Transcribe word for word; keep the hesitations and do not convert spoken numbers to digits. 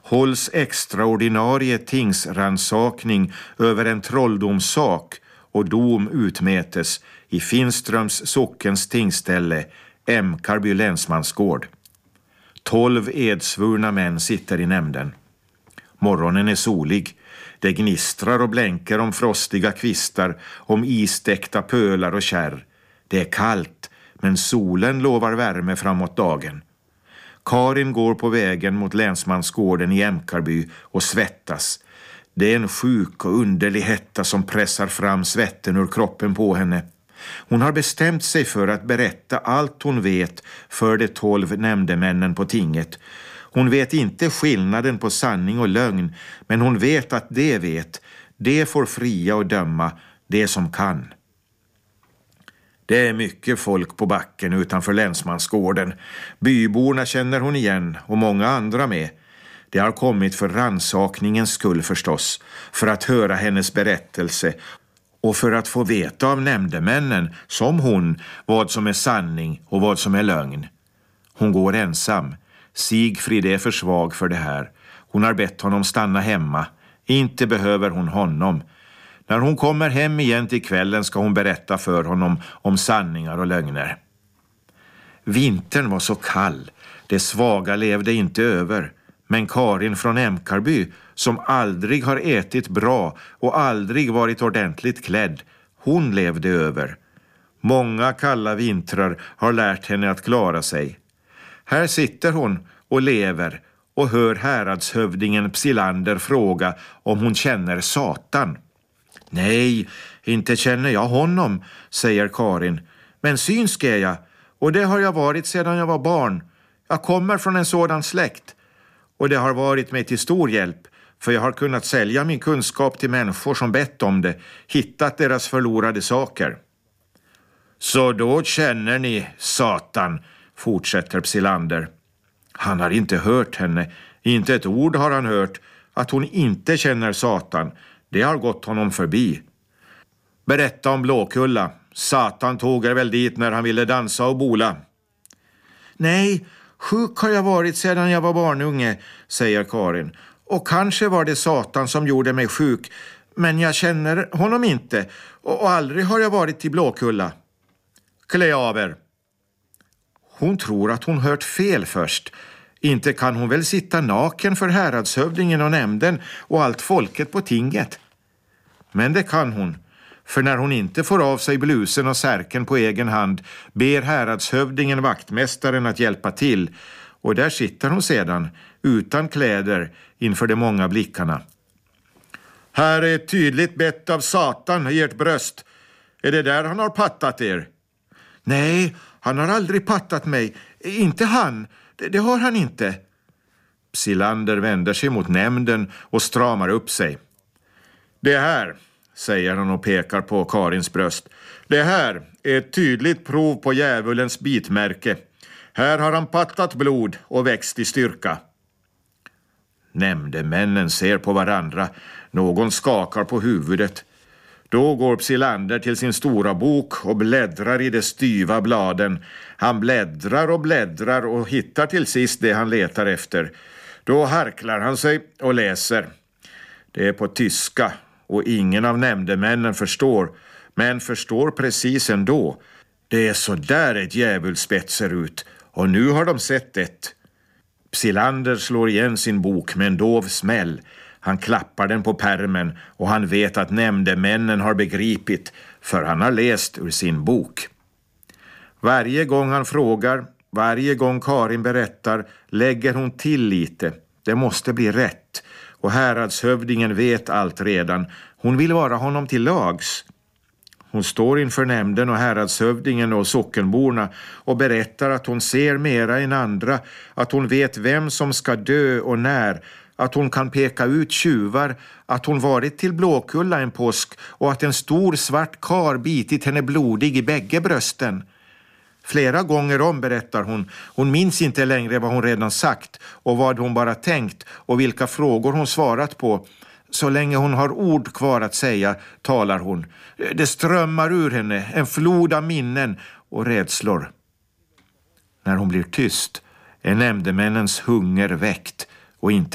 hålls extraordinarie tingsransakning över en trolldomssak och dom utmätes i Finströms sockens tingsställe, Emkarby länsmansgård. Tolv edsvurna män sitter i nämnden. Morgonen är solig. Det gnistrar och blänker om frostiga kvistar, om isdäckta pölar och kärr. Det är kallt, men solen lovar värme framåt dagen. Karin går på vägen mot länsmansgården i Emkarby och svettas. Det är en sjuk och underlig hetta som pressar fram svetten ur kroppen på henne. Hon har bestämt sig för att berätta allt hon vet för de tolv nämndemännen på tinget. Hon vet inte skillnaden på sanning och lögn, men hon vet att det vet. Det får fria och döma, det som kan. Det är mycket folk på backen utanför länsmansgården. Byborna känner hon igen och många andra med. Det har kommit för rannsakningens skull förstås, för att höra hennes berättelse och för att få veta av nämndemännen, som hon, vad som är sanning och vad som är lögn. Hon går ensam. Sigfrid är för svag för det här. Hon har bett honom stanna hemma. Inte behöver hon honom. När hon kommer hem igen till kvällen ska hon berätta för honom om sanningar och lögner. Vintern var så kall. Det svaga levde inte över. Men Karin från Emkarby, som aldrig har ätit bra och aldrig varit ordentligt klädd, hon levde över. Många kalla vintrar har lärt henne att klara sig. Här sitter hon och lever och hör häradshövdingen Psilander fråga om hon känner Satan. Nej, inte känner jag honom, säger Karin. Men synsk är jag, och det har jag varit sedan jag var barn. Jag kommer från en sådan släkt. Och det har varit mig till stor hjälp, för jag har kunnat sälja min kunskap till människor som bett om det, hittat deras förlorade saker. Så då känner ni Satan, fortsätter Psilander. Han har inte hört henne, inte ett ord har han hört. Att hon inte känner Satan, det har gått honom förbi. Berätta om Blåkulla. Satan tog er väl dit när han ville dansa och bola. Nej, sjuk har jag varit sedan jag var barnunge, säger Karin. Och kanske var det Satan som gjorde mig sjuk, men jag känner honom inte. Och, och aldrig har jag varit till Blåkulla. Klä av er. Hon tror att hon hört fel först. Inte kan hon väl sitta naken för häradshövdingen och nämnden och allt folket på tinget. Men det kan hon. För när hon inte får av sig blusen och särken på egen hand ber häradshövdingen vaktmästaren att hjälpa till. Och där sitter hon sedan, utan kläder, inför de många blickarna. Här är ett tydligt bett av Satan i ert bröst. Är det där han har pattat er? Nej, han har aldrig pattat mig. Inte han. Det, det har han inte. Psilander vänder sig mot nämnden och stramar upp sig. Det här, säger han och pekar på Karins bröst. Det här är ett tydligt prov på djävulens bitmärke. Här har han pattat blod och växt i styrka. Nämndemännen ser på varandra. Någon skakar på huvudet. Då går Psilander till sin stora bok och bläddrar i de styva bladen. Han bläddrar och bläddrar och hittar till sist det han letar efter. Då harklar han sig och läser. Det är på tyska och ingen av nämndemännen förstår, men förstår precis ändå. Det är så där ett djävulsspett ser ut, och nu har de sett det. Psilander slår igen sin bok med en dov smäll. Han klappar den på pärmen och han vet att nämndemännen har begripit, för han har läst ur sin bok. Varje gång han frågar, varje gång Karin berättar, lägger hon till lite. Det måste bli rätt. Och häradshövdingen vet allt redan. Hon vill vara honom till lags. Hon står inför nämnden och häradshövdingen och sockenborna och berättar att hon ser mera än andra, att hon vet vem som ska dö och när, att hon kan peka ut tjuvar, att hon varit till Blåkulla en påsk och att en stor svart kar bitit henne blodig i bägge brösten. Flera gånger om berättar hon. Hon minns inte längre vad hon redan sagt och vad hon bara tänkt och vilka frågor hon svarat på. Så länge hon har ord kvar att säga talar hon. Det strömmar ur henne, en flod av minnen och rädslor. När hon blir tyst är nämndemännens hunger väckt och inte